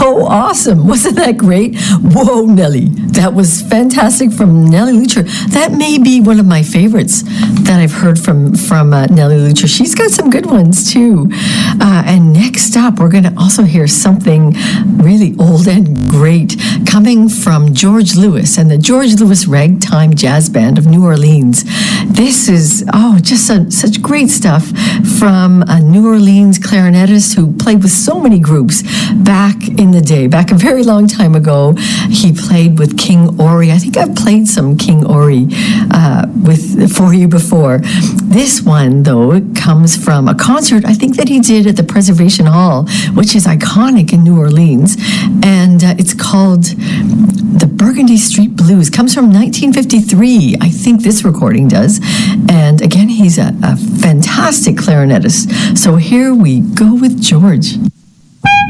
so awesome. Wasn't that great? Whoa, Nellie. That was fantastic from Nellie Lucher. That may be one of my favorites that I've heard from Nellie Lucher. She's got some good ones too. And next up, we're going to also hear something really old and great coming from George Lewis and the George Lewis Ragtime Jazz Band of New Orleans. This is, just such great stuff from a New Orleans clarinetist who played with so many groups back in the day, back a very long time ago. He played with King Ori. I think I've played some King Ori for you before. This one, though, comes from a concert I think that he did at the Preservation Hall, which is iconic in New Orleans, and it's called The Burgundy Street Blues. Comes from 1953, I think this recording does, and again, he's a fantastic clarinetist. So here we go with George.